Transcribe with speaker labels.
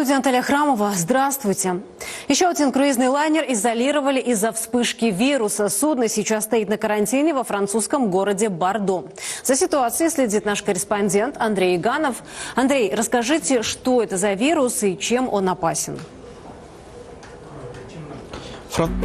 Speaker 1: студии Наталья Храмова. Здравствуйте. Еще один круизный лайнер изолировали из-за вспышки вируса. Судно сейчас стоит на карантине во французском городе Бордо. За ситуацией следит наш корреспондент Андрей Иганов. Андрей, расскажите, что это за вирус и чем он опасен?